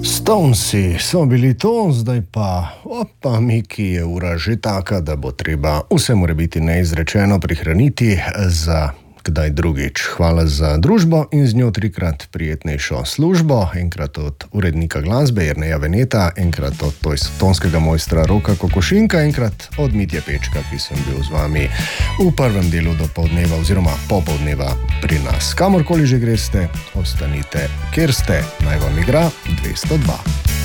Stonesi so bili to, zdaj pa, opa, Miki, je ura že taka, da bo treba vse morebiti neizrečeno prihraniti za kdaj drugič. Hvala za družbo in z njo trikrat prijetnejšo službo. Enkrat od urednika glasbe Jerneja Veneta, enkrat od tonskega mojstra Roka Kokošinka, enkrat od Mitje Pečka, ki sem bil z vami v prvem delu dopoldneva oziroma popoldneva pri nas. Kamorkoli že greste, ostanite, kjer ste. Naj vam igra 202.